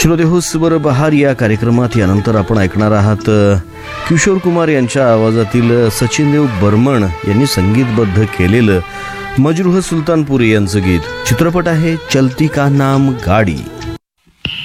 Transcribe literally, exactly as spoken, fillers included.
श्रोतेहो सुबर बहार या कार्यक्रमात यानंतर आपण ऐकणार आहात किशोर कुमार यांच्या आवाजातील सचिनदेव बर्मन यांनी संगीतबद्ध केलेलं मजरूह सुलतानपुरी यांचं गीत. चित्रपट आहे चलती का नाम गाडी.